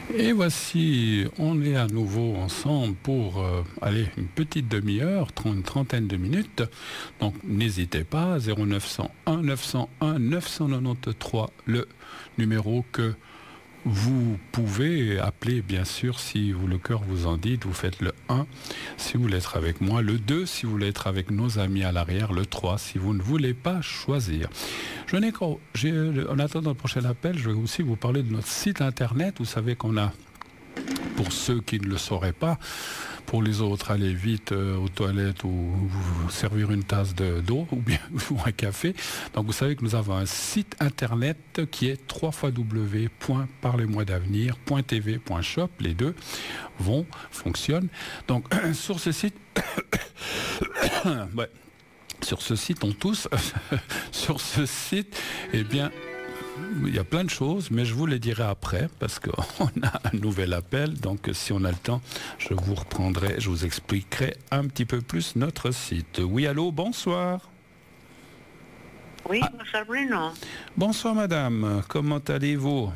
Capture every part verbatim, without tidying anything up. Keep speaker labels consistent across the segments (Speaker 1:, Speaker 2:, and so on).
Speaker 1: Et voici, on est à nouveau ensemble pour euh, aller une petite demi-heure, une trentaine de minutes. Donc n'hésitez pas, zéro neuf cent un neuf cent un neuf cent quatre-vingt-treize, le numéro que vous pouvez appeler, bien sûr, si vous, le cœur vous en dit, vous faites le un si vous voulez être avec moi, le deux si vous voulez être avec nos amis à l'arrière, le trois si vous ne voulez pas choisir. Je n'ai qu'en, j'ai, en attendant le prochain appel, je vais aussi vous parler de notre site internet. Vous savez qu'on a, pour ceux qui ne le sauraient pas, pour les autres, aller vite euh, aux toilettes ou vous servir une tasse de, d'eau ou bien ou un café. Donc vous savez que nous avons un site internet qui est w w w point parlez-moi d'avenir point t v point shop. Les deux vont, fonctionnent. Donc sur ce site, ouais, sur ce site, on tousse, sur ce site, eh bien, il y a plein de choses, mais je vous les dirai après, parce qu'on a un nouvel appel, donc si on a le temps, je vous reprendrai, je vous expliquerai un petit peu plus notre site. Oui, allô, bonsoir.
Speaker 2: Oui, ah. Bonsoir Bruno.
Speaker 1: Bonsoir madame, comment allez-vous?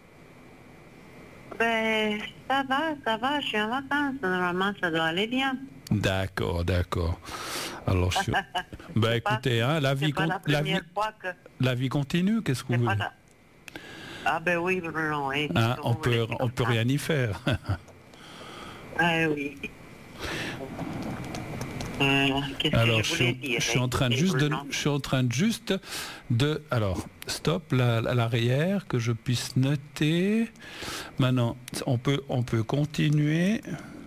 Speaker 2: Ben, ça va, ça va, je suis en vacances, normalement ça doit aller bien.
Speaker 1: D'accord, d'accord. Alors, je suis... ben écoutez, hein, la vie, con... la, la, vie... Que... la vie continue, qu'est-ce que vous voulez?
Speaker 2: La... Ah ben oui, Bruno, oui.
Speaker 1: Hein, on peut, on peut rien y faire.
Speaker 2: Ah oui. Euh,
Speaker 1: alors,
Speaker 2: que
Speaker 1: je,
Speaker 2: je,
Speaker 1: suis,
Speaker 2: dire,
Speaker 1: je suis en train de juste de, je suis en train de juste de, alors, stop, la, à l'arrière, que je puisse noter. Maintenant, on peut, on peut continuer.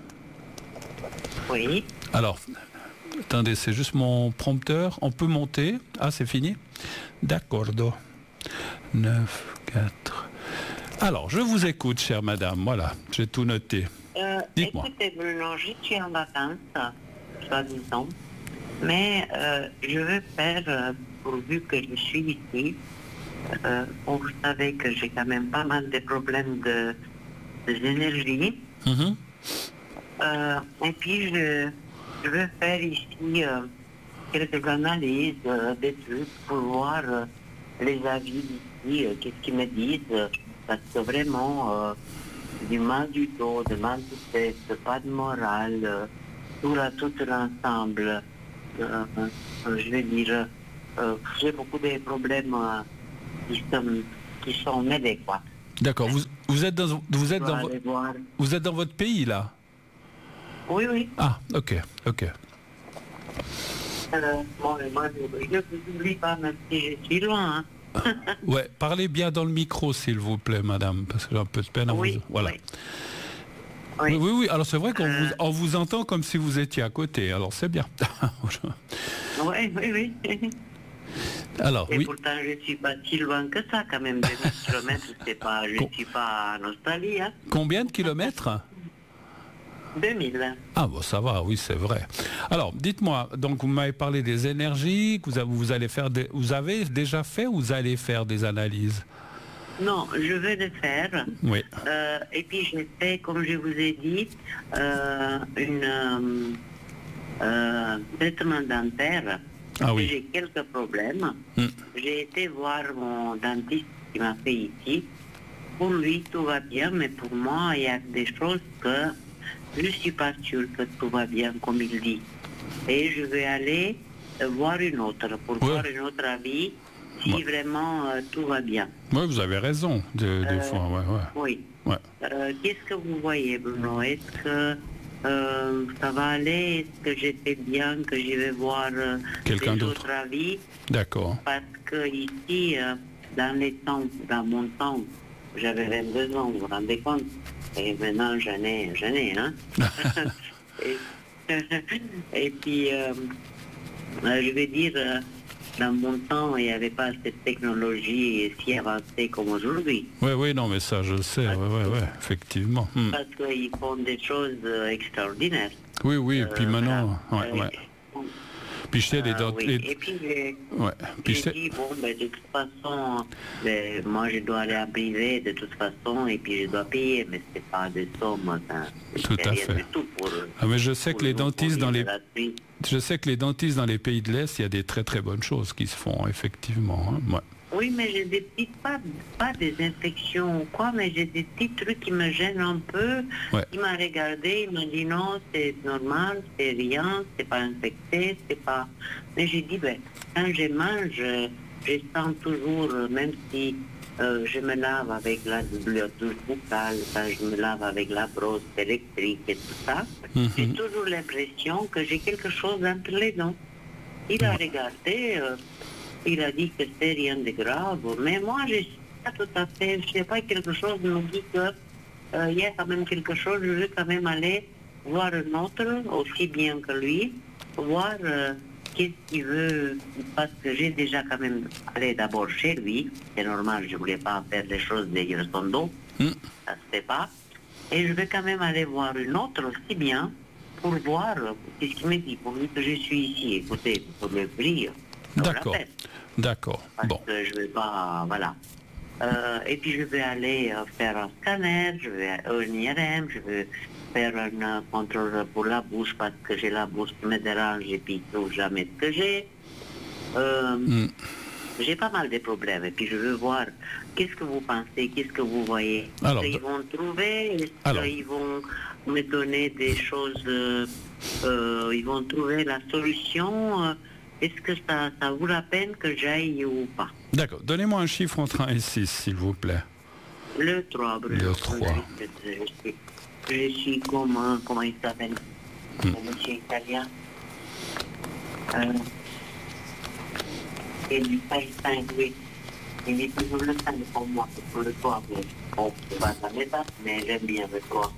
Speaker 2: Oui.
Speaker 1: Alors, attendez, c'est juste mon prompteur. On peut monter. Ah, c'est fini? D'accord. neuf, quatre. Alors, je vous écoute, chère madame. Voilà, j'ai tout noté.
Speaker 2: Euh,
Speaker 1: Dites-moi.
Speaker 2: Écoutez, Bruno, je suis en vacances, soi-disant, mais euh, je veux faire, euh, pourvu que je suis ici, euh, bon, vous savez que j'ai quand même pas mal de problèmes de, d'énergie.
Speaker 1: Mm-hmm.
Speaker 2: Euh, et puis, je, je veux faire ici euh, quelques analyses, euh, des trucs pour voir euh, les avis d'ici, euh, qu'est-ce qu'ils me disent, euh, parce que vraiment, euh, du mal du dos, du mal du tête, pas de morale, euh, tout, là, tout l'ensemble. Euh, euh, je veux dire, euh, j'ai beaucoup de problèmes euh, qui sont, qui sont mêlés, quoi.
Speaker 1: D'accord. Vous, vous êtes dans, vous êtes dans, vo- vous êtes dans votre pays, là?
Speaker 2: Oui, oui.
Speaker 1: Ah, ok, ok.
Speaker 2: Euh, bon, moi, je ne vous oublie pas, même si je suis loin. Hein.
Speaker 1: Ouais, parlez bien dans le micro, s'il vous plaît, madame, parce que j'ai un peu de peine à
Speaker 2: oui,
Speaker 1: vous... Voilà.
Speaker 2: Oui.
Speaker 1: Oui, oui, oui. Alors c'est vrai qu'on
Speaker 2: euh...
Speaker 1: vous, on vous entend comme si vous étiez à côté, alors c'est bien.
Speaker 2: Oui, oui, oui.
Speaker 1: Alors,
Speaker 2: Et
Speaker 1: oui.
Speaker 2: pourtant, je ne suis pas si loin que ça, quand même. deux mille kilomètres, c'est pas, je ne suis pas en Australie. Hein.
Speaker 1: Combien de kilomètres?
Speaker 2: deux mille.
Speaker 1: Ah bon, ça va, oui, c'est vrai. Alors, dites-moi, donc vous m'avez parlé des énergies, que vous, avez, vous allez faire des, vous avez déjà fait ou vous allez faire des analyses?
Speaker 2: Non, je vais le faire.
Speaker 1: Oui.
Speaker 2: Euh, et puis j'ai fait, comme je vous ai dit, euh, une euh, euh, traitement dentaire.
Speaker 1: Ah oui.
Speaker 2: J'ai quelques problèmes. Mm. J'ai été voir mon dentiste qui m'a fait ici. Pour lui, tout va bien, mais pour moi, il y a des choses que je ne suis pas sûre que tout va bien comme il dit. Et je vais aller voir une autre, pour ouais. voir un autre avis, si ouais. vraiment euh, tout va bien.
Speaker 1: Oui, vous avez raison, de, des euh, fois. Ouais, ouais.
Speaker 2: Oui.
Speaker 1: Ouais.
Speaker 2: Euh, qu'est-ce que vous voyez, Bruno? Est-ce que euh, ça va aller? Est-ce que j'ai fait bien, que je vais voir euh,
Speaker 1: quelqu'un
Speaker 2: d'autre avis?
Speaker 1: D'accord.
Speaker 2: Parce que ici, euh, dans les temps, dans mon temps, j'avais vingt-deux ans, vous vous rendez compte? Et maintenant, j'en ai, j'en ai, hein? et, et puis, euh, je vais dire, euh, dans mon temps, il n'y avait pas cette technologie si avancée comme aujourd'hui.
Speaker 1: Oui, oui, non, mais ça, je le sais, oui, oui, oui, effectivement. Hmm.
Speaker 2: Parce qu'ils font des choses euh, extraordinaires.
Speaker 1: Oui, oui, et puis
Speaker 2: euh,
Speaker 1: maintenant,
Speaker 2: voilà.
Speaker 1: ouais, ouais. Puis je sais, les dents...
Speaker 2: Oui.
Speaker 1: Les...
Speaker 2: Et puis, j'ai,
Speaker 1: ouais. puis
Speaker 2: j'ai dit, bon, ben, de toute façon, ben, moi, je dois aller en privé, de toute façon, et puis je dois payer, mais c'est pas des sommes, enfin,
Speaker 1: tout à fait.
Speaker 2: Tout pour,
Speaker 1: ah, mais je sais que les dentistes dans les...
Speaker 2: Gratuit.
Speaker 1: Je sais que les dentistes dans les pays de l'Est, il y a des très très bonnes choses qui se font, effectivement. Hein. Ouais.
Speaker 2: Oui, mais j'ai des petites, pas, pas des infections ou quoi, mais j'ai des petits trucs qui me gênent un peu.
Speaker 1: Ouais.
Speaker 2: Il m'a regardé, il m'a dit non, c'est normal, c'est rien, c'est pas infecté, c'est pas... Mais j'ai dit, ben, quand je mange, je, je sens toujours, même si euh, je me lave avec la douche buccale, quand je me lave avec la brosse électrique et tout ça,
Speaker 1: Mhm.
Speaker 2: j'ai toujours l'impression que j'ai quelque chose entre les dents. Il a regardé... euh, il a dit que c'est rien de grave, mais moi je ne sais pas tout à fait, je sais pas, quelque chose me dit que euh, il y a quand même quelque chose, je veux quand même aller voir un autre, aussi bien que lui, voir euh, qu'est-ce qu'il veut, parce que j'ai déjà quand même allé d'abord chez lui, c'est normal, je ne voulais pas faire les choses derrière son dos,
Speaker 1: Mm.
Speaker 2: ça se fait pas, et je vais quand même aller voir une autre aussi bien, pour voir euh, qu'est-ce qu'il me dit, pour lui que je suis ici, écoutez, pour le prix.
Speaker 1: D'accord, d'accord.
Speaker 2: Parce
Speaker 1: Bon,
Speaker 2: que je vais pas, voilà. Euh, et puis je vais aller euh, faire un scanner, je vais un I R M, je vais faire un euh, contrôle pour la bouche parce que j'ai la bouche qui me dérange et puis je ne trouve jamais ce que j'ai. Euh,
Speaker 1: Mm.
Speaker 2: J'ai pas mal de problèmes et puis je veux voir qu'est-ce que vous pensez, qu'est-ce que vous voyez.
Speaker 1: Alors,
Speaker 2: Est-ce qu'ils
Speaker 1: de-
Speaker 2: vont trouver, est-ce
Speaker 1: Alors.
Speaker 2: qu'ils vont me donner des choses, euh, euh, ils vont trouver la solution. euh, Est-ce que ça, ça vaut la peine que j'aille ou pas?
Speaker 1: D'accord. Donnez-moi un chiffre entre un et six, s'il vous plaît.
Speaker 2: Le trois, Bruno.
Speaker 1: Le trois.
Speaker 2: Je, je suis, je suis comme, un- comment il s'appelle,
Speaker 1: Hmm.
Speaker 2: le monsieur italien. Euh, il paye cinq, oui. Il est toujours le cinq pour moi, pour le trois. Mais bon, c'est pas sa méthode, mais j'aime bien le trois.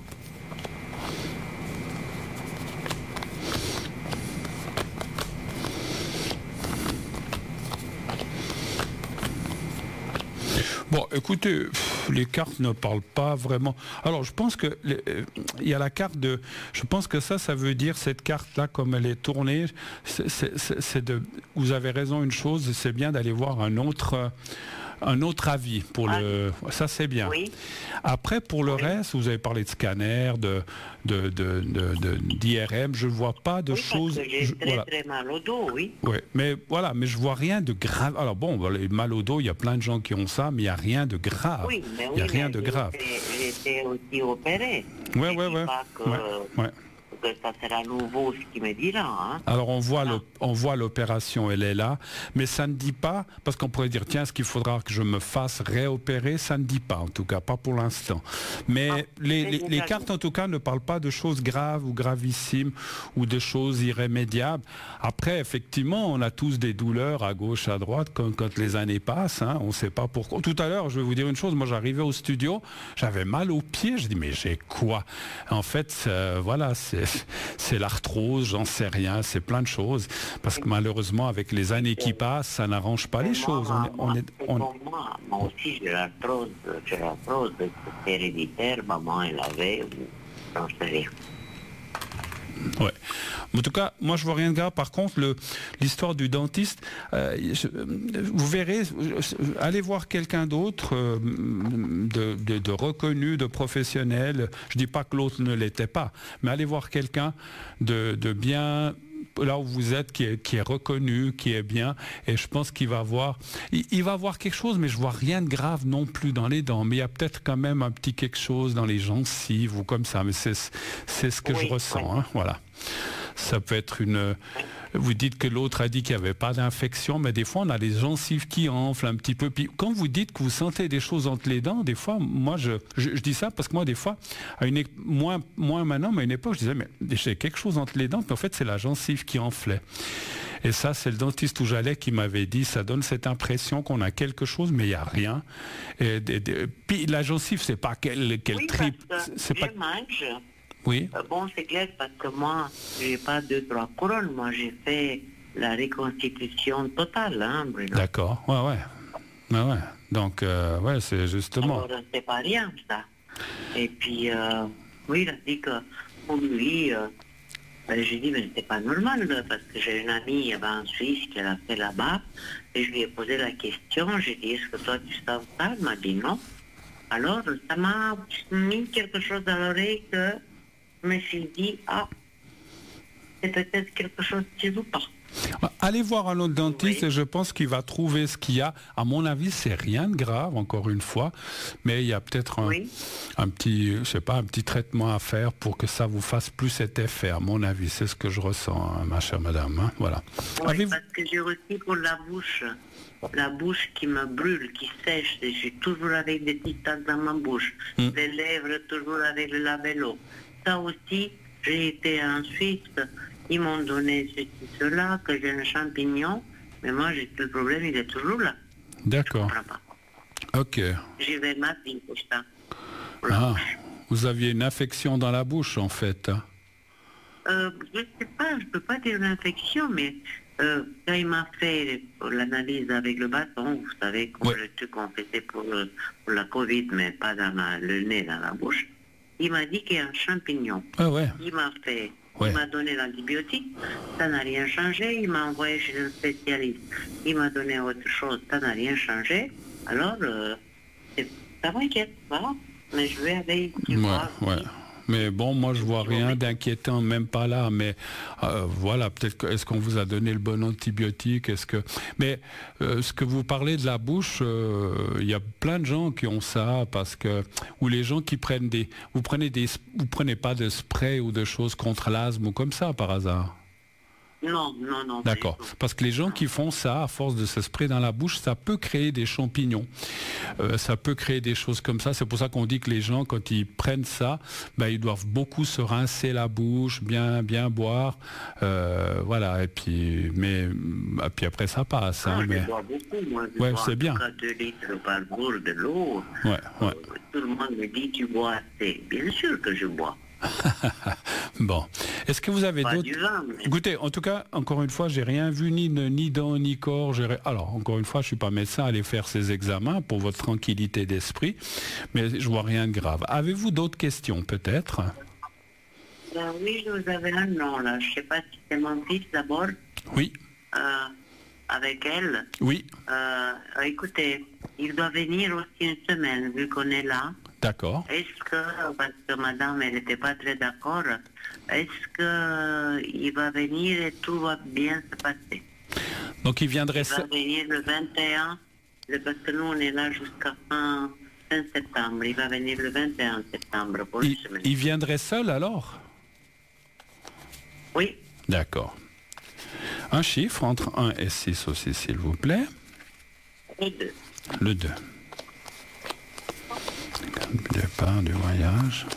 Speaker 1: Bon, écoutez, pff, les cartes ne parlent pas vraiment. Alors, je pense que les- euh, il y a la carte de. Je pense que ça, ça veut dire cette carte-là, comme elle est tournée, c'est, c'est- c'est- c'est de. Vous avez raison, une chose, c'est bien d'aller voir un autre. euh, un autre avis pour le. Ça, c'est bien.
Speaker 2: Oui.
Speaker 1: Après, pour le
Speaker 2: Oui.
Speaker 1: reste, vous avez parlé de scanner, de, de, de, de- de- d'I R M. Je ne vois pas de
Speaker 2: Oui,
Speaker 1: choses.
Speaker 2: parce que j'ai
Speaker 1: je-
Speaker 2: très
Speaker 1: voilà.
Speaker 2: très mal au dos, oui.
Speaker 1: Ouais, mais voilà, mais je vois rien de grave. Alors bon, bah, les mal au dos, il y a plein de gens qui ont ça, mais il n'y a rien de grave.
Speaker 2: Oui, mais
Speaker 1: Il
Speaker 2: oui,
Speaker 1: n'y a rien
Speaker 2: mais
Speaker 1: de
Speaker 2: j'ai
Speaker 1: grave.
Speaker 2: été- j'ai été aussi opéré.
Speaker 1: Ouais,
Speaker 2: Je
Speaker 1: ouais,
Speaker 2: dis
Speaker 1: ouais.
Speaker 2: pas que,
Speaker 1: Ouais, ouais.
Speaker 2: que ça sera nouveau ce qu'il me dira. Hein.
Speaker 1: Alors on voit,
Speaker 2: Ah.
Speaker 1: le- on voit l'opération, elle est là, mais ça ne dit pas, parce qu'on pourrait dire, tiens, est-ce qu'il faudra que je me fasse réopérer? Ça ne dit pas, en tout cas, pas pour l'instant. Mais
Speaker 2: Ah,
Speaker 1: les,
Speaker 2: c'est
Speaker 1: les-
Speaker 2: déjà
Speaker 1: les
Speaker 2: bien.
Speaker 1: cartes, en tout cas, ne parlent pas de choses graves ou gravissimes ou de choses irrémédiables. Après, effectivement, on a tous des douleurs à gauche, à droite, quand, quand les années passent, hein, on ne sait pas pourquoi. Tout à l'heure, je vais vous dire une chose, moi j'arrivais au studio, j'avais mal aux pieds, je dis, mais j'ai quoi? En fait, euh, voilà, c'est c'est l'arthrose, j'en sais rien, c'est plein de choses. Parce que malheureusement, avec les années qui passent, ça n'arrange pas les
Speaker 2: Mais
Speaker 1: choses.
Speaker 2: moi,
Speaker 1: On est, on
Speaker 2: moi,
Speaker 1: est-
Speaker 2: c'est
Speaker 1: on-
Speaker 2: comme moi. Moi aussi, j'ai l'arthrose, j'ai l'arthrose, c'est héréditaire, maman, elle avait, ou j'en sais rien.
Speaker 1: ouais. En tout cas, moi je vois rien de grave. Par contre, le- l'histoire du dentiste, euh, je- vous verrez, euh, allez voir quelqu'un d'autre, euh, de, de- de reconnu, de professionnel. Je dis pas que l'autre ne l'était pas, mais allez voir quelqu'un de, de bien là où vous êtes, qui est, qui est reconnu, qui est bien, et je pense qu'il va voir, il, il va voir quelque chose, mais je vois rien de grave non plus dans les dents, mais il y a peut-être quand même un petit quelque chose dans les gencives ou comme ça, mais c'est c'est ce que
Speaker 2: Oui,
Speaker 1: je ressens,
Speaker 2: oui.
Speaker 1: hein, voilà. Ça peut être une... Vous dites que l'autre a dit qu'il n'y avait pas d'infection, mais des fois on a les gencives qui enflent un petit peu. Puis quand vous dites que vous sentez des choses entre les dents, des fois, moi je, je, je dis ça parce que moi des fois, à une, é- moins, moins maintenant, mais à une époque, je disais, mais j'ai quelque chose entre les dents, puis en fait c'est la gencive qui enflait. Et ça, c'est le dentiste où j'allais qui m'avait dit, ça donne cette impression qu'on a quelque chose, mais il n'y a rien. Et, et- et- puis la gencive, c'est pas qu'elle qu'elle
Speaker 2: Oui,
Speaker 1: tripe,
Speaker 2: parce que
Speaker 1: c'est
Speaker 2: je
Speaker 1: pas...
Speaker 2: mange.
Speaker 1: Oui.
Speaker 2: Euh, Bon, c'est clair parce que moi, j'ai pas deux, trois couronnes. Moi, j'ai fait la reconstitution totale, hein, Bruno.
Speaker 1: D'accord, ouais, ouais. Ouais, ouais. Donc, euh, ouais, c'est justement...
Speaker 2: Alors, c'est pas rien, ça. Et puis, euh, oui, il a dit que pour lui, euh, ben, j'ai dit, mais c'est pas normal, parce que j'ai une amie eh ben, en Suisse qui l'a fait là-bas, et je lui ai posé la question, j'ai dit, est-ce que toi tu sens ça? Elle m'a dit non. Alors, ça m'a mis quelque chose à l'oreille que je me suis dit, ah, c'est peut-être quelque chose qui ne joue pas.
Speaker 1: allez voir un autre dentiste
Speaker 2: Oui.
Speaker 1: et je pense qu'il va trouver ce qu'il y a. À mon avis, c'est rien de grave, encore une fois, mais il y a peut-être un,
Speaker 2: Oui.
Speaker 1: un petit, je sais pas, un petit traitement à faire pour que ça vous fasse plus cet effet. À mon avis, c'est ce que je ressens, hein, ma chère madame. Hein, voilà.
Speaker 2: Oui,
Speaker 1: Avez-vous-
Speaker 2: parce que j'ai aussi pour la bouche, la bouche qui me brûle, qui sèche, et je suis toujours avec des petites taches dans ma bouche,
Speaker 1: Mm.
Speaker 2: les lèvres toujours avec le labello. Ça aussi, j'ai été en Suisse, ils m'ont donné ceci, cela, que j'ai un champignon, mais moi, j'ai le problème, il est toujours là.
Speaker 1: D'accord.
Speaker 2: Je comprends pas.
Speaker 1: Ok.
Speaker 2: J'y vais ma vie pour ça. Pour la
Speaker 1: Ah,
Speaker 2: bouche.
Speaker 1: vous aviez une infection dans la bouche, en fait. hein.
Speaker 2: Euh, je ne sais pas, je ne peux pas dire une infection, mais euh, quand il m'a fait l'analyse avec le bâton, vous savez, comme
Speaker 1: Ouais.
Speaker 2: le truc qu'on faisait pour, le- pour la Covid, mais pas dans la- le nez, dans la bouche, il m'a dit qu'il y a un champignon.
Speaker 1: Ah ouais.
Speaker 2: Il m'a fait,
Speaker 1: Ouais.
Speaker 2: il m'a donné l'antibiotique, ça n'a rien changé, il m'a envoyé chez un spécialiste, il m'a donné autre chose, ça n'a rien changé, alors euh, c'est- ça m'inquiète, voilà. Mais je vais aller ici
Speaker 1: Ouais,
Speaker 2: voir.
Speaker 1: ouais. Mais bon, moi je vois rien d'inquiétant, même pas là. Mais euh, voilà, peut-être que est-ce qu'on vous a donné le bon antibiotique? Est-ce que mais euh, ce que vous parlez de la bouche, euh, il y a plein de gens qui ont ça parce que ou les gens qui prennent des, vous prenez des, vous prenez pas de spray ou de choses contre l'asthme ou comme ça par hasard?
Speaker 2: Non, non, non. pas du
Speaker 1: D'accord.
Speaker 2: tout.
Speaker 1: Parce que les gens qui font ça, à force de se sprayer dans la bouche, ça peut créer des champignons. Euh, ça peut créer des choses comme ça. C'est pour ça qu'on dit que les gens, quand ils prennent ça, ben, ils doivent beaucoup se rincer la bouche, bien, bien boire. Euh, voilà. Et puis, mais, et puis après, ça passe.
Speaker 2: Non,
Speaker 1: hein,
Speaker 2: je
Speaker 1: mais...
Speaker 2: bois beaucoup, moi. Je
Speaker 1: Ouais,
Speaker 2: bois
Speaker 1: c'est
Speaker 2: en
Speaker 1: bien.
Speaker 2: tout cas deux litres par jour de l'eau.
Speaker 1: Ouais, ouais.
Speaker 2: Euh, tout le monde me dit, tu bois assez. Bien sûr que je bois.
Speaker 1: Bon. Est-ce que vous avez
Speaker 2: Pas
Speaker 1: d'autres...
Speaker 2: du vin, mais...
Speaker 1: Écoutez, en tout cas, encore une fois, j'ai rien vu, ni, ni dents, ni corps. j'ai ri- Alors, encore une fois, je suis pas médecin, allez faire ces examens pour votre tranquillité d'esprit, mais je vois rien de grave. Avez-vous d'autres questions, peut-être?
Speaker 2: Ben oui, vous avez un nom, là. Je sais pas si c'est mon fils, d'abord,
Speaker 1: Oui,
Speaker 2: euh, avec elle.
Speaker 1: oui,
Speaker 2: Euh, écoutez, il doit venir aussi une semaine, vu qu'on est là.
Speaker 1: d'accord.
Speaker 2: Est-ce que, parce que madame, elle n'était pas très d'accord, est-ce qu'il va venir et tout va bien se passer?
Speaker 1: Donc, il viendrait...
Speaker 2: Il va
Speaker 1: se-
Speaker 2: venir le vingt et un, le- parce que nous, on est là jusqu'à fin, fin septembre. Il va venir le vingt et un septembre pour une
Speaker 1: Il,
Speaker 2: semaine.
Speaker 1: il viendrait seul, alors?
Speaker 2: Oui,
Speaker 1: D'accord. Un chiffre entre un et six aussi, s'il vous plaît.
Speaker 2: et deux.
Speaker 1: Le deux. Départ du voyage.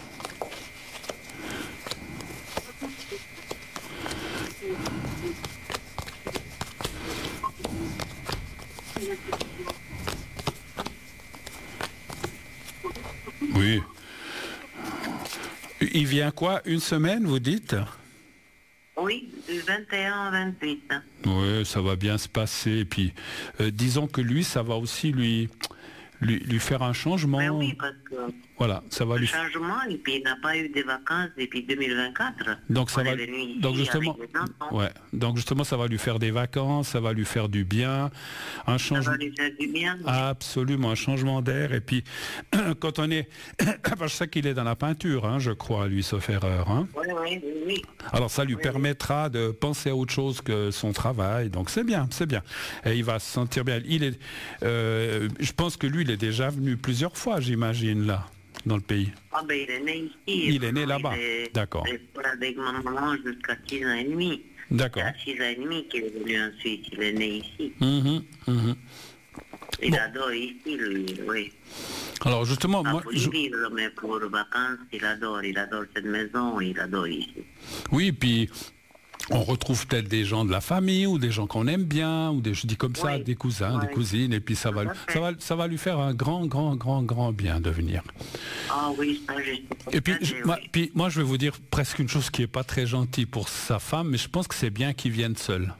Speaker 1: Oui. Il vient quoi? Une semaine, vous dites?
Speaker 2: Oui, du vingt et un au vingt-huit.
Speaker 1: Oui, ça va bien se passer. Et puis, euh, disons que lui, ça va aussi lui, lui, lui faire un changement.
Speaker 2: Mais oui, parce que
Speaker 1: Voilà, ça va
Speaker 2: le
Speaker 1: lui.
Speaker 2: changement, et puis il n'a pas eu de vacances depuis deux mille vingt-quatre.
Speaker 1: Donc ça
Speaker 2: On
Speaker 1: va.
Speaker 2: est venu ici
Speaker 1: Donc justement,
Speaker 2: avec les enfants.
Speaker 1: ouais. Donc justement, ça va lui faire des vacances, ça va lui faire du bien, un
Speaker 2: Ça
Speaker 1: changement.
Speaker 2: va lui faire du bien.
Speaker 1: Absolument, un changement d'air. Et puis, quand on est... Je sais qu'il est dans la peinture, hein, je crois, lui, sauf erreur. Hein.
Speaker 2: Oui, oui, oui, oui.
Speaker 1: Alors, ça lui
Speaker 2: Oui,
Speaker 1: permettra de penser à autre chose que son travail. Donc, c'est bien, c'est bien. Et il va se sentir bien. Il est, euh, je pense que lui, il est déjà venu plusieurs fois, j'imagine, là, dans le pays.
Speaker 2: Ah ben il est né ici.
Speaker 1: Il est né là-bas.
Speaker 2: est-
Speaker 1: D'accord.
Speaker 2: Il est avec ma maman jusqu'à six ans et demi.
Speaker 1: D'accord.
Speaker 2: À six ans et demi qu'il est venu en Suisse. Il est né ici.
Speaker 1: Mhm, mhm.
Speaker 2: Il
Speaker 1: Bon.
Speaker 2: adore ici, lui, oui.
Speaker 1: Alors, justement,
Speaker 2: Pas
Speaker 1: moi...
Speaker 2: pour y
Speaker 1: je-
Speaker 2: vivre, mais pour vacances, il adore. Il adore cette maison, il adore ici.
Speaker 1: Oui, puis... On retrouve peut-être des gens de la famille ou des gens qu'on aime bien ou des, je dis comme ça,
Speaker 2: Oui.
Speaker 1: des cousins,
Speaker 2: Oui.
Speaker 1: des cousines, et puis ça va,
Speaker 2: Tout à fait.
Speaker 1: ça va, ça va lui faire un grand, grand, grand, grand bien de venir.
Speaker 2: Ah oui, ça, je suis
Speaker 1: Et puis,
Speaker 2: persuadée,
Speaker 1: je- moi,
Speaker 2: oui.
Speaker 1: puis moi, je vais vous dire presque une chose qui est pas très gentille pour sa femme, mais je pense que c'est bien qu'il vienne seul.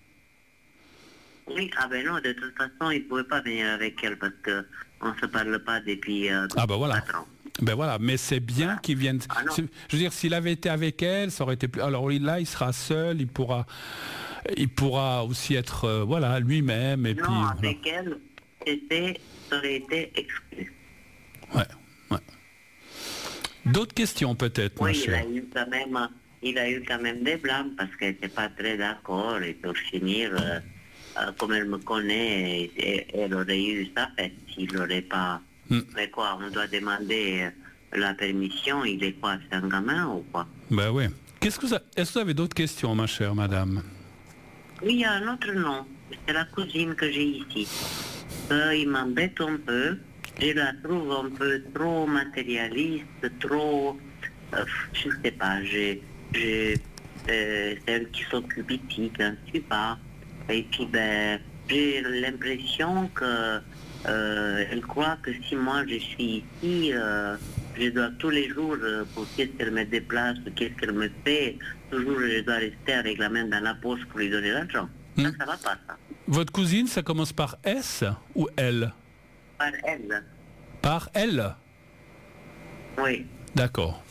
Speaker 2: Oui, ah ben non, de toute façon, il ne pouvait pas venir avec elle parce qu'on ne se parle pas depuis euh,
Speaker 1: Ah ben voilà.
Speaker 2: quatre ans.
Speaker 1: Ben voilà, mais c'est bien qu'il vienne.
Speaker 2: Ah non.
Speaker 1: C'est- je veux dire, s'il avait été avec elle, ça aurait été plus. Alors là, il sera seul, il pourra, il pourra aussi être, euh, voilà, lui-même et
Speaker 2: Non,
Speaker 1: puis. voilà.
Speaker 2: avec elle, c'était, ça aurait été exclu.
Speaker 1: Ouais, ouais. D'autres questions peut-être, ma
Speaker 2: Oui, il a
Speaker 1: chère.
Speaker 2: eu quand même, il a eu quand même des blâmes parce qu'elle n'était pas très d'accord. Et pour finir, euh, euh, comme elle me connaît, elle, elle aurait eu sa fête s'il n'aurait pas... Mm. Mais quoi, on doit demander la permission, il est quoi, c'est un gamin ou quoi?
Speaker 1: Ben oui. Qu'est-ce que vous a... Est-ce que vous avez d'autres questions, ma chère madame?
Speaker 2: Oui, il y a un autre nom. C'est la cousine que j'ai ici. Euh, il m'embête un peu. Je la trouve un peu trop matérialiste, trop... Euh, je ne sais pas, j'ai... j'ai euh, c'est elle qui s'occupe ici, je ne suis pas. Et puis, ben, j'ai l'impression que euh, elle croit que si moi je suis ici, euh, je dois tous les jours, euh, pour qu'est-ce qu'elle me déplace, qu'est-ce qu'elle me fait, toujours je dois rester avec la main dans la poche pour lui donner l'argent. Ça,
Speaker 1: Hmm.
Speaker 2: ça va pas, ça.
Speaker 1: Votre cousine, ça commence par S ou L?
Speaker 2: Par elle.
Speaker 1: Par L?
Speaker 2: Oui.
Speaker 1: D'accord.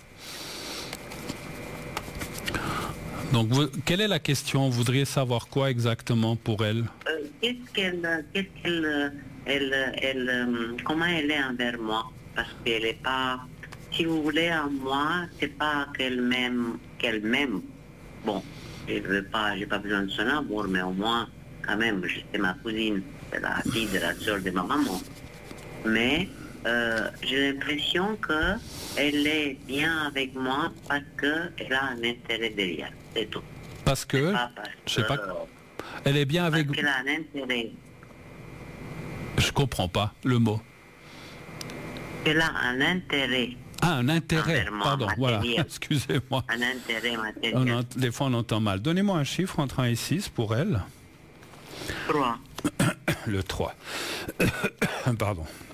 Speaker 1: Donc, vous, quelle est la question? Vous voudriez savoir quoi exactement pour elle?
Speaker 2: Euh, qu'est-ce qu'elle, qu'est-ce qu'elle, euh, elle, elle, euh, comment elle est envers moi? Parce qu'elle est pas, si vous voulez, en moi, c'est pas qu'elle m'aime, qu'elle m'aime. Bon, je veux pas, j'ai pas besoin de son amour, mais au moins, quand même, c'est ma cousine, c'est la fille de la soeur de ma maman. Mais euh, j'ai l'impression que elle est bien avec moi parce qu'elle a un intérêt derrière, c'est tout.
Speaker 1: Parce que,
Speaker 2: Pas parce
Speaker 1: je sais pas,
Speaker 2: que-
Speaker 1: elle est bien avec
Speaker 2: Parce
Speaker 1: vous.
Speaker 2: qu'elle a un intérêt.
Speaker 1: Je comprends pas le mot.
Speaker 2: Elle a un intérêt.
Speaker 1: Ah, un intérêt.
Speaker 2: Envers moi,
Speaker 1: Pardon, voilà.
Speaker 2: matériel.
Speaker 1: Excusez-moi.
Speaker 2: Un intérêt matériel.
Speaker 1: On ent- des fois, on entend mal. Donnez-moi un chiffre entre un et six pour elle.
Speaker 2: Trois.
Speaker 1: Le trois. Pardon.